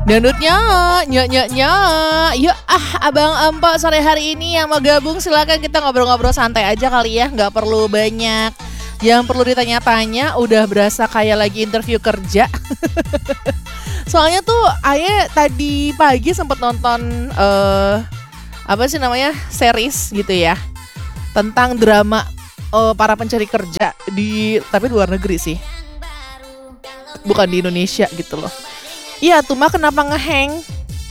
Dangdutnya, nya. Yuk abang empok sore hari ini yang mau gabung silakan kita ngobrol-ngobrol santai aja kali ya, nggak perlu banyak yang perlu ditanya-tanya, udah berasa kayak lagi interview kerja. Soalnya tuh Aye tadi pagi sempat nonton apa sih namanya series gitu ya tentang drama para pencari kerja tapi luar negeri sih, bukan di Indonesia gitu loh. Iya tuh mah kenapa ngeheng.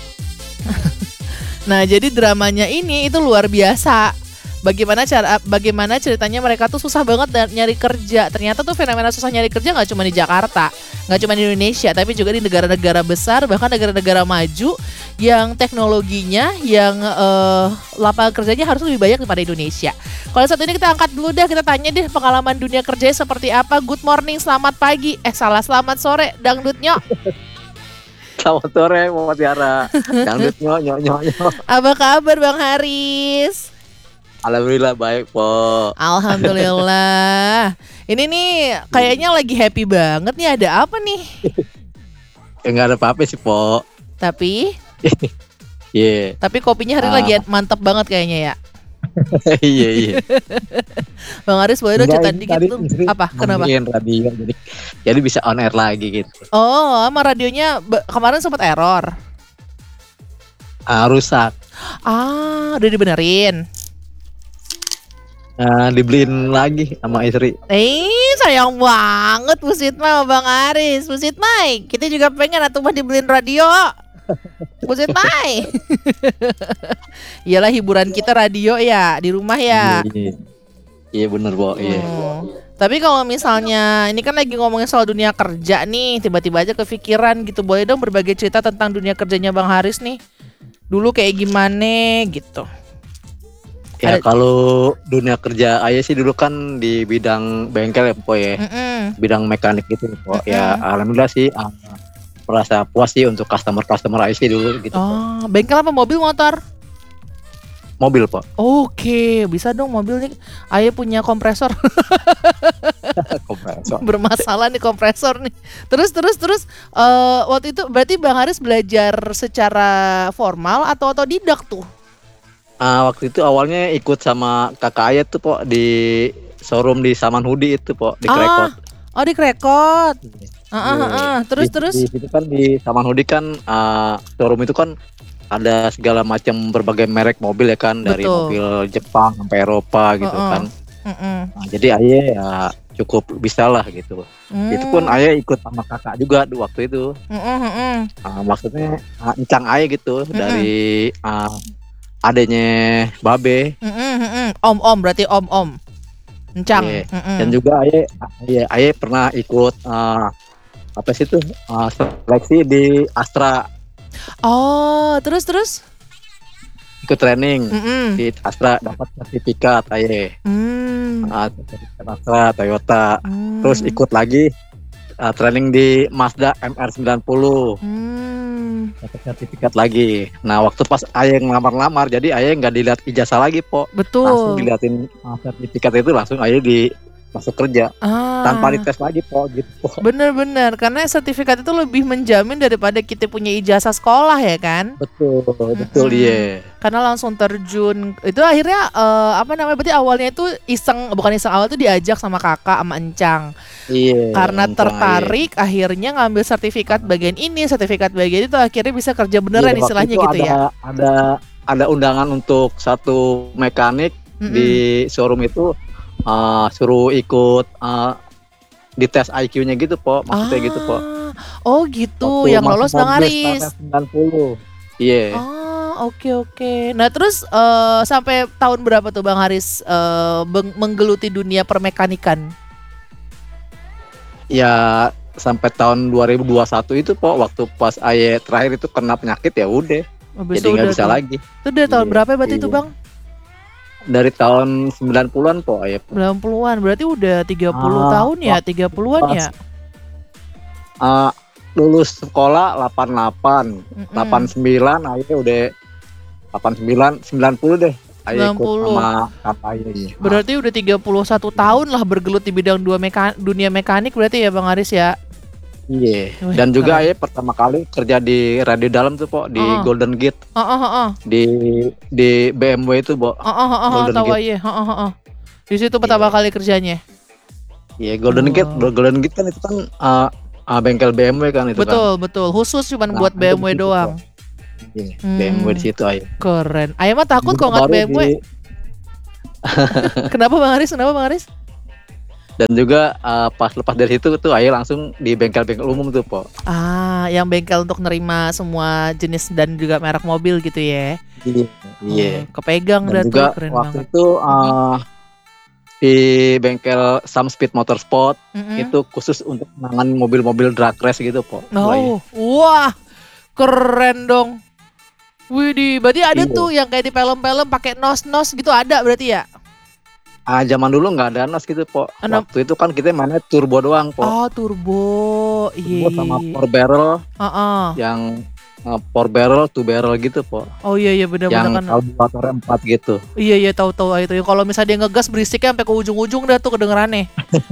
Nah jadi dramanya ini itu luar biasa. Bagaimana ceritanya mereka tuh susah banget nyari kerja. Ternyata tuh fenomena susah nyari kerja nggak cuma di Jakarta, nggak cuma di Indonesia, tapi juga di negara-negara besar, bahkan negara-negara maju yang teknologinya, yang lapangan kerjanya harus lebih banyak daripada Indonesia. Kalau saat ini kita angkat dulu dah, kita tanya deh pengalaman dunia kerjanya seperti apa. Good morning, selamat pagi, selamat sore, dangdutnya. Selamat sore, Mama Tiara. Dangdut nyok. Apa kabar Bang Haris? Alhamdulillah baik, Po. Alhamdulillah. Ini nih kayaknya lagi happy banget nih, ada apa nih? Enggak ada apa-apa sih, Po. Tapi Iya. Tapi kopinya hari ini lagi mantep banget kayaknya ya. Iya. Bang Haris boleh dong cerita dikit tuh. Apa? Kenapa? Radio jadi bisa on air lagi gitu. Oh, sama radionya kemarin sempat error. Rusak. Udah dibenerin. Dibeliin lagi sama istri. Sayang banget Pusit mah Bang Haris. Pusit Mai, kita juga pengen atuh mah dibeliin radio. Pusit Mai. Iyalah hiburan kita radio ya di rumah ya. Iya bener, Po. Iya. Tapi kalau misalnya ini kan lagi ngomongin soal dunia kerja nih, tiba-tiba aja kepikiran gitu. Boleh dong berbagi cerita tentang dunia kerjanya Bang Haris nih. Dulu kayak gimana gitu. Ya kalau dunia kerja Ayah sih dulu kan di bidang bengkel ya, Po ya. Bidang mekanik gitu, Po. Ya alhamdulillah sih merasa puas sih untuk customer Ayah sih dulu gitu. Oh, bengkel apa, mobil, motor? Mobil, Po. Oke, bisa dong mobil nih. Ayah punya kompresor. Kompresor. Bermasalah nih kompresor nih. Terus waktu itu berarti Bang Haris belajar secara formal atau otodidak tuh? Waktu itu awalnya ikut sama kakak Ayah tuh, Po, di showroom di Saman Hudi itu, Po, di Krekot. Oh, di Krekot. Terus. Di situ kan di Saman Hudi kan showroom itu kan ada segala macam berbagai merek mobil ya kan. Betul. Dari mobil Jepang sampai Eropa gitu kan. Jadi Ayah ya cukup bisa lah gitu. Itu pun Ayah ikut sama kakak juga di waktu itu. Maksudnya encang Ayah gitu dari adanya Babe. Om berarti om encang. Dan juga Ayah pernah ikut apa sih tuh seleksi di Astra. Oh, terus ikut training di Astra, dapat sertifikat Ayah. Sertifikat Astra Toyota. Terus ikut lagi training di Mazda MR90. Dapat sertifikat lagi. Nah waktu pas Ayah ngelamar-lamar, jadi Ayah nggak dilihat ijazah lagi, Po. Betul. Langsung dilihatin sertifikat itu, langsung Ayah masuk kerja tanpa dites lagi, Po, gitu, Po. Bener karena sertifikat itu lebih menjamin daripada kita punya ijazah sekolah ya kan. Betul iya. Karena langsung terjun itu akhirnya berarti awalnya itu bukan iseng, awal itu diajak sama kakak sama encang. Iya. Karena tertarik akhirnya ngambil sertifikat bagian ini, sertifikat bagian itu, akhirnya bisa kerja beneran istilahnya gitu ya. Ada undangan untuk satu mekanik di showroom itu. Suruh ikut di tes IQ-nya gitu, Po. Maksudnya gitu, Po. Oh gitu. Waktu yang lolos Bang Haris 90. Iya. Oke. Nah terus sampai tahun berapa tuh Bang Haris menggeluti dunia permekanikan? Ya sampai tahun 2021 itu, Po, waktu pas Ayah terakhir itu kena penyakit ya udah. Jadi nggak bisa lagi. Itu dari tahun berapa berarti itu, Bang? Dari tahun 90-an, Po, Ayah. 90-an, berarti udah 30 tahun ya, 30-an ya? Lulus sekolah 88, 89, Ayah udah 89, 90 deh. Ayah ikut sama kakak Ayah. Berarti udah 31 tahun lah bergelut di bidang dunia mekanik berarti ya Bang Haris ya? Iya. Wih, Dan juga keren. ayah pertama kali kerja di radio dalam tuh po di Heeh. Golden Gate Heeh. di BMW itu po Golden Tahu Gate. aja. Heeh. Di situ pertama Iya. kali kerjanya. Iya Golden Gate, Wow. Golden Gate kan itu kan bengkel BMW kan itu kan. Betul. Khusus cuman Nah, buat itu di BMW situ po. doang. Iya, BMW di situ ayah. Keren. Ayah mah takut Juga kalau ngeliat baru BMW. Kenapa Bang Haris? dan juga pas lepas dari situ tuh ayah langsung di bengkel-bengkel umum tuh po. Yang bengkel untuk nerima semua jenis dan juga merek mobil gitu ya. Iya. Kepegang Dan dah juga tuh, keren waktu banget. itu di bengkel Some Speed Motorsport itu khusus untuk menangani mobil-mobil drag race gitu po. Oh, wah, keren dong. Widih, berarti ada Iya. tuh yang kayak di film-film pakai nos gitu ada berarti ya? Zaman dulu nggak ada NOS gitu po. Enam- Waktu itu kan kita mainnya turbo doang po. Oh, turbo. Turbo sama Iya. 4 barrel Heeh. yang 4 barrel, 2 barrel gitu po. Oh iya benar-benar Yang kan. karburatornya 4 gitu. Iya tahu itu. Kalau misalnya dia ngegas berisiknya sampai ke ujung-ujung dah tuh kedengerannya.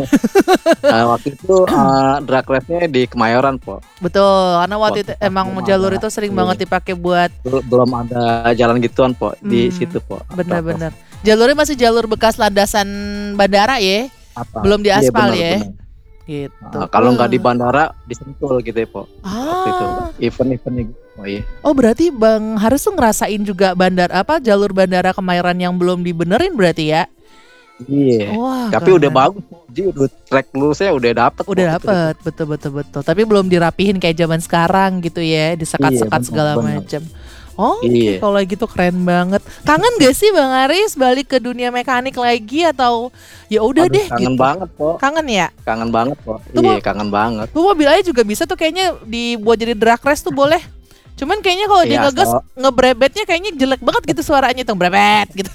Waktu itu drag race-nya di Kemayoran po. Betul, karena waktu Waktu itu pas emang belum jalur ada, itu sering iya. banget dipakai buat Belum ada jalan gituan po di situ po. benar-benar. Jalurnya masih jalur bekas landasan bandara ya, belum Iya, diaspal benar, ya. benar. Gitu. Kalau nggak di bandara di Sentul gitu ya po. Waktu itu Ah. event-eventnya gitu. Oh iya. Oh berarti Bang Haris tuh ngerasain juga jalur bandara Kemayoran yang belum dibenerin berarti ya? Iya. Wah. Tapi keren. udah bagus, jadi udah track lulusnya udah dapet. Udah dapet, betul. Tapi belum dirapihin kayak zaman sekarang gitu ya, disekat-sekat Iya, segala benar. macam. Oh, Iya. kalau gitu keren banget. Kangen gak sih Bang Haris balik ke dunia mekanik lagi atau ya udah Aduh, deh kangen gitu? banget po. Kangen ya? Kangen banget po. Tuh, Iya, Po. kangen banget. Tuh mobil aja juga bisa tuh kayaknya dibuat jadi drag race tuh boleh. Cuman kayaknya kalau dia Iya, ngegas ngebrebetnya kayaknya jelek banget gitu suaranya tuh brebet gitu.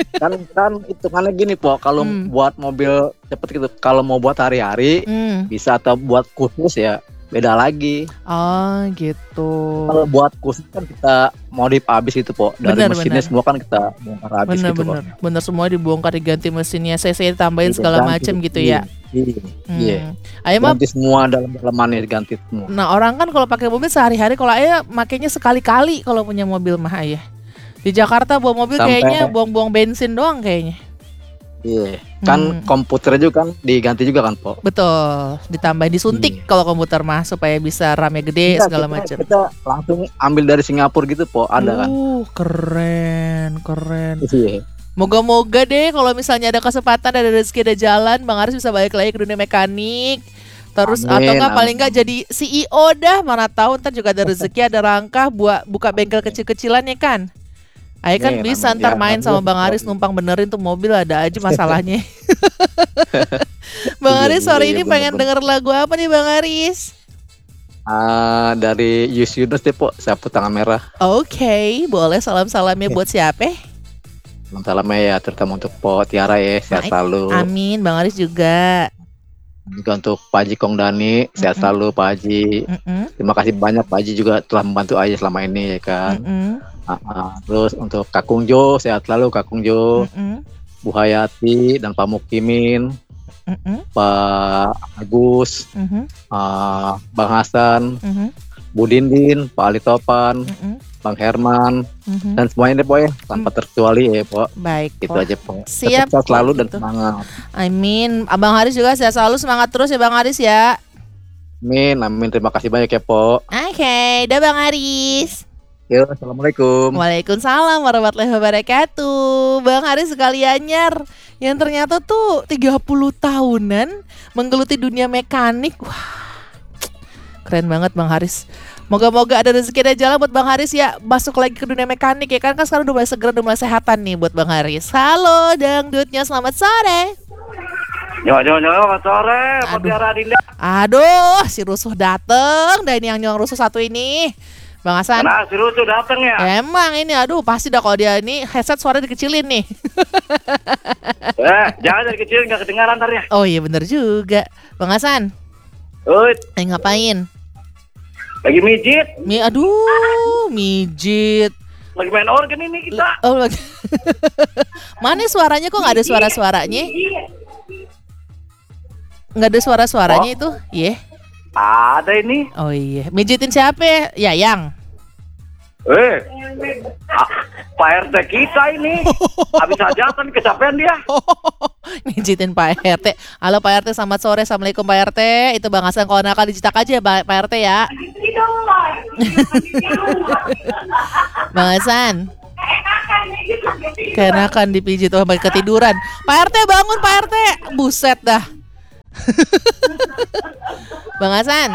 kan hitungannya gini po, kalau buat mobil cepet gitu, kalau mau buat hari-hari bisa, atau buat khusus ya beda lagi. Oh gitu. Kalau buat khusus kan kita modif habis gitu po, dari Benar, mesinnya benar. semua kan kita bongkar habis gitu po. Bener semua dibongkar diganti mesinnya, CC ditambahin Iya, segala ganti. macem gitu ya. Iya. Ayo mah. Ganti semua dalam-dalamannya diganti semua. Nah orang kan kalau pakai mobil sehari-hari, kalau ayah makainya sekali-kali kalau punya mobil mah ayah. Di Jakarta bawa mobil kayaknya buang-buang bensin doang kayaknya. Iya. Kan komputernya juga kan diganti juga kan po. Betul, ditambahin disuntik kalau komputer mah supaya bisa RAM-nya gede segala macam. Kita langsung ambil dari Singapura gitu po, ada kan. Keren. Iya. Moga-moga deh kalau misalnya ada kesempatan, ada rezeki, ada jalan, Bang Haris bisa balik lagi ke dunia mekanik. Terus Amin, atau nggak paling amin. nggak jadi CEO dah, mana tahu ntar juga ada rezeki, ada rangkah buat buka bengkel kecil-kecilan ya kan. Ayo kan Amin, bisa amin. ntar Ya, main sama Bang Haris numpang benerin tuh mobil, ada aja masalahnya. Bang Haris sore ini pengen denger lagu apa nih Bang Haris? Dari Yus Yunus deh po, Sapu Tangan Merah. Oke, boleh salam-salamnya buat siapa? Salamnya ya terutama untuk Po Tiara ya, sehat selalu. Amin, Bang Haris juga. Juga untuk Pak Haji Kongdani, sehat selalu Pak Haji. Terima kasih banyak Pak Haji juga telah membantu Ayah selama ini ya kan. Terus untuk Kakung Jo, sehat selalu Kakung Jo. Bu Hayati dan Pak Mukimin, Pak Agus, Bang Hasan, Bu Dindin, Pak Ali Topan, Bang Herman, dan semuanya deh Po ya, tanpa terkecuali ya Po. Baik Itu Po. aja Po. Siap, Tetap sehat selalu dan gitu. semangat. Amin. Abang Haris juga sehat selalu, semangat terus ya Bang Haris ya. Amin. Terima kasih banyak ya Po. Oke, dah Bang Haris. Yo, assalamualaikum. Waalaikumsalam warahmatullahi wabarakatuh. Bang Haris sekalian yang ternyata tuh 30 tahunan menggeluti dunia mekanik. Wah, keren banget Bang Haris. Moga-moga ada rezeki dan jalan buat Bang Haris ya, masuk lagi ke dunia mekanik ya kan sekarang udah mulai seger, udah mulai sehatan nih buat Bang Haris. Halo dangdutnya, selamat sore. Selamat sore, Mutiara Dinda. Aduh, si Rusuh dateng. Dan ini yang rusuh satu ini, Bang Hasan. Nah, si Rusuh dateng ya. Emang ini, aduh pasti dah kalau dia ini headset suaranya dikecilin nih. Jangan dari kecil nggak kedengaran ntar ya. Oh iya bener juga, Bang Hasan. Ut, Ngapain? lagi mijit, Aduh, mijit. lagi main organ ini kita. Oh, mana suaranya kok nggak ada suara-suaranya? Nggak ada suara-suaranya itu, iya. Ada ini. Oh iya, mijitin siapa? Yayang. Pak RT kita ini habis hajatan kecapean dia. Mijitin Pak RT. Halo Pak RT, selamat sore. Assalamualaikum Pak RT. Itu Bang Hasan, kalau nakal dicetak aja Pak RT ya. Bang Hasan, keenakan dipijit sampai ketiduran. Pak RT bangun Pak RT. Buset dah. Bang Hasan.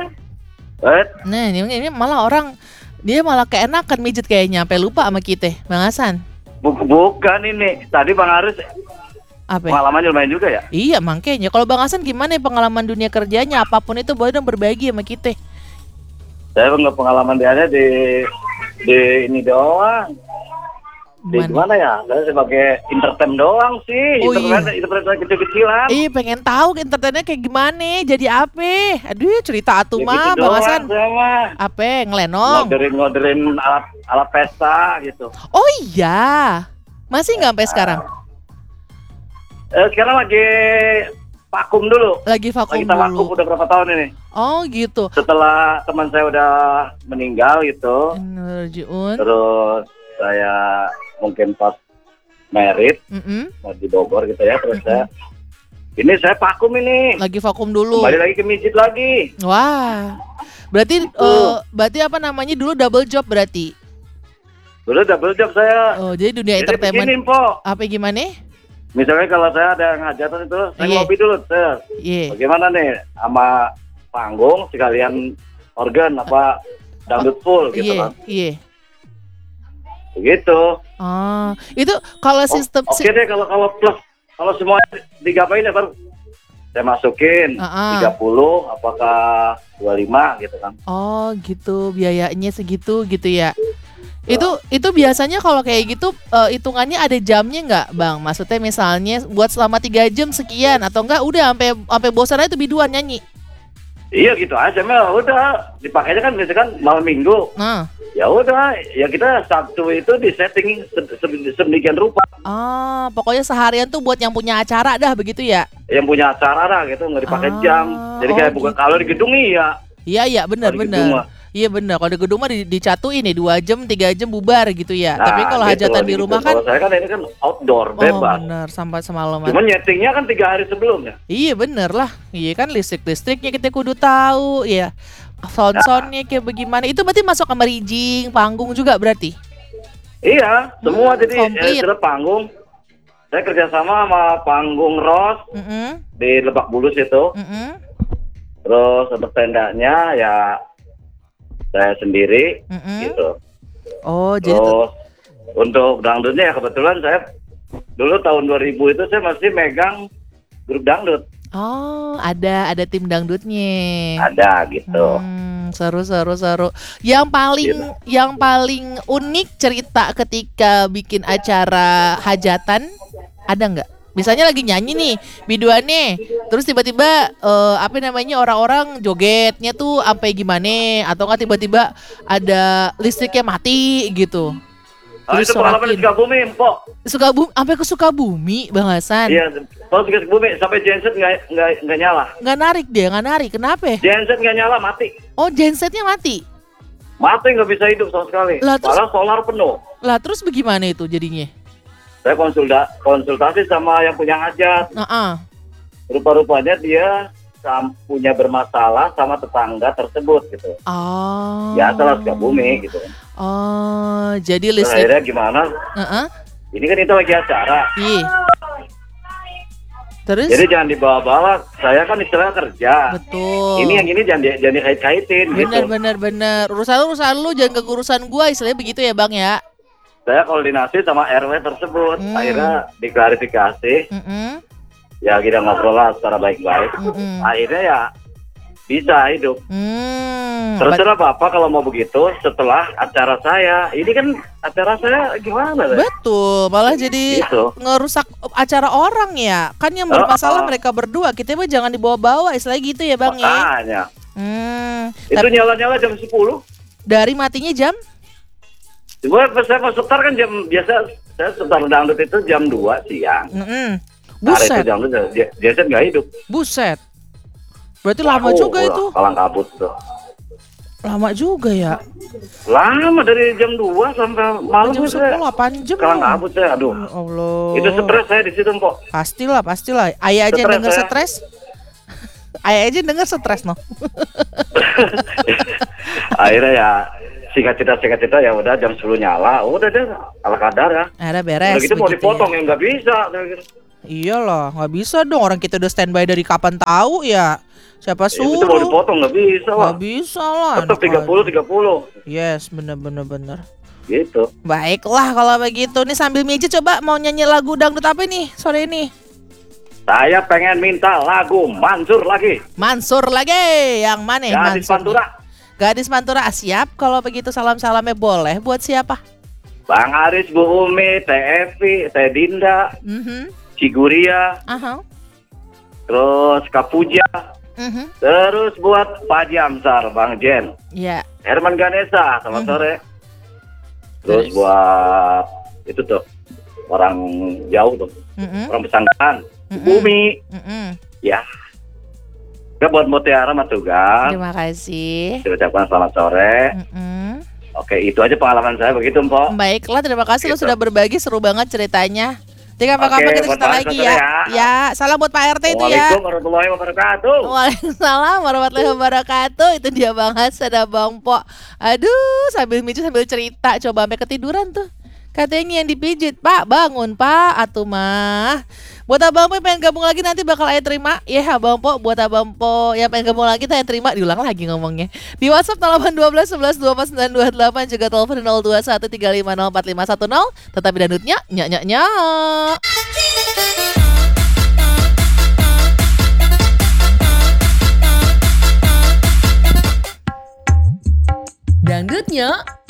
Nah ini malah orang dia malah keenakan mijit kayaknya, sampai lupa sama kita, Bang Hasan. Bukan ini. Tadi Bang Aris apa? Pengalamannya lumayan juga ya? Iya, makanya. Kalau Bang Hasan gimana ya pengalaman dunia kerjanya? Apapun itu boleh dong berbagi sama kita. Saya nggak pengalaman dia di ini doang. Di mana ya? Saya sebagai entertain doang sih. Oh, entertain kecil-kecilan. Iya, pengen tahu entertainnya kayak gimana, jadi apa? Aduh, cerita atuh mah, gitu Bang Hasan. Apa? Ngelenong? Ngoderin alat pesta gitu. Oh iya, masih nggak sampai sekarang? Sekarang lagi vakum dulu. Lagi vakum kita vakum dulu. udah berapa tahun ini? Oh gitu. Setelah teman saya udah meninggal gitu. Terus saya mungkin pas merit di Bogor gitu ya, terus saya vakum ini. Lagi vakum dulu. Kembali lagi ke mijit lagi. Wah, berarti berarti apa namanya dulu double job berarti? Dulu double job saya. Oh, jadi dunia entertainment. Begini, Po. Apa gimana? Misalnya kalau saya ada ngajatan itu, saya ngopi dulu, Bagaimana nih sama panggung sekalian organ apa dangdut full gitu kan? Iya. Begitu. Ah, itu kalau sistem. Oke deh kalau semua digapain ya baru saya masukin 30 apakah 25 gitu kan. Oh gitu, biayanya segitu gitu ya. Itu biasanya kalau kayak gitu hitungannya ada jamnya nggak Bang? Maksudnya misalnya buat selama 3 jam sekian atau enggak udah sampai bosan aja tuh biduan nyanyi. Iya gitu aja Mel, udah dipakainya kan misalkan malam minggu. Nah. Ya udah, ya kita Sabtu itu di setting sedemikian rupa. Ah, pokoknya seharian tuh buat yang punya acara dah begitu ya? Yang punya acara dah gitu, nggak dipakai jam. Jadi kayak bukan gitu. kalau di gedung iya. Iya benar. Iya benar, kalau di gedung mah dicatuin nih 2 jam 3 jam bubar gitu ya. Nah, tapi kalau gitu, hajatan di rumah kan. Kalau saya kan ini kan outdoor bebas. Oh benar, sampai semalaman. Cuman nyetingnya kan 3 hari sebelumnya. Iya bener lah, iya kan listriknya kita kudu tahu ya. Sound-soundnya kayak bagaimana. Itu berarti masuk kamar rigging, panggung juga berarti? Iya, semua jadi komplit. Panggung. Saya kerjasama sama panggung Ros di Lebak Bulus itu. Terus untuk tendanya ya saya sendiri gitu. Oh, jadi terus untuk dangdutnya ya kebetulan saya dulu tahun 2000 itu saya masih megang grup dangdut. Oh, ada tim dangdutnya. Ada gitu. Seru. Yang paling unik cerita ketika bikin acara hajatan ada nggak? Misalnya lagi nyanyi nih, biduannya, terus tiba-tiba orang-orang jogetnya tuh sampai gimana? Atau nggak tiba-tiba ada listriknya mati gitu? Itu pengalaman di Sukabumi, Mpok. Sampai ke Sukabumi, Bang Hasan. Iya, kalau ke Sukabumi sampai genset nggak nyala. Nggak narik. Kenapa? Genset nggak nyala, mati. Oh, gensetnya mati? Mati, nggak bisa hidup sama sekali. Malah solar penuh. Lah terus bagaimana itu jadinya? Saya konsultasi sama yang punya hajat. Rupa-rupanya dia punya bermasalah sama tetangga tersebut gitu. Oh. Ya salah Sukabumi gitu. Oh, jadi listrik. Akhirnya gimana? Ini kan itu lagi acara. Iya. Terus? Jadi jangan dibawa-bawa. Saya kan istilah kerja. Betul. Ini yang ini jangan dikait-kaitin. Bener. Urusan lu jangan ke urusan gua, istilahnya begitu ya Bang ya. Saya koordinasi sama RW tersebut. Akhirnya diklarifikasi. Ya kita ngobrol lah secara baik-baik. Akhirnya ya bisa hidup. Terserah Bapak kalau mau begitu setelah acara saya. Ini kan acara saya gimana? Betul, malah jadi gitu. Ngerusak acara orang ya. Kan yang bermasalah mereka berdua. Kita mah jangan dibawa-bawa, istilahnya gitu ya Bang. Makanya. Itu Tapi nyala-nyala jam 10. dari matinya jam? Saya mau setar kan jam biasa. Saya setar dangdut itu jam 2 siang. Buset. Hari itu jam 2 dia nggak hidup. Buset. Berarti lama juga itu. Kalang kabut tuh. Lama juga ya. Lama dari jam 2 sampai malam jam 10, 8 jam. Kalang kabut saya, aduh. Ya Allah. Itu stres saya di situ, Mpok. Pastilah. Ayah aja Stres denger saya. stres. Ayah aja denger stres no. Akhirnya ya singkat cerita ya udah jam 10 nyala, udah deh ala kadar ya. Ada beres. Udah gitu mau dipotong ya. ya nggak bisa. Iyalah, nggak bisa dong, orang kita udah standby dari kapan tahu ya. Siapa suruh? Itu mau dipotong nggak bisa lah. Nggak bisa lah. Tetap 30. Yes, bener. Gitu. Baiklah kalau begitu. Nih sambil Miji coba mau nyanyi lagu dangdut apa nih sore ini? Saya pengen minta lagu Mansur lagi. Mansur lagi. Yang mana? Gadis Pantura. Gadis Pantura. Siap. Kalau begitu salam-salamnya boleh buat siapa? Bang Aris, Bu Umi, Teh Evi, Teh Dinda, Ciguria, terus Kak Puja, terus buat Pak Jamsar, Bang Jen, Herman Ganesa, selamat sore. Terus buat itu tuh orang jauh tuh, orang Pesanggaran, Bumi, ya. Kita buat Mutiara Matugan. Terima kasih. Diucapkan selamat sore. Oke, itu aja pengalaman saya begitu, Mpok. Baiklah, terima kasih lo Gitu. sudah berbagi, seru banget ceritanya. Nanti kapan-kapan kita cerita lagi ya. Ya, salam buat Pak RT itu ya. Waalaikumsalam warahmatullahi wabarakatuh. Waalaikumsalam warahmatullahi wabarakatuh. Itu dia Bang Has, ada Bang Po. Aduh, sambil micu sambil cerita, coba sampai ketiduran tuh. Katanya yang dipijit, Pak, bangun Pak, atuh mah. Buat Abang Po yang pengen gabung lagi nanti bakal Ayah terima. Ya Abang Po, buat Abang Po yang pengen gabung lagi saya terima. Diulang lagi ngomongnya. Di WhatsApp 0812 11 2928 juga telepon 021 350 4510. Tetapi dangdutnya nyak. Dangdutnya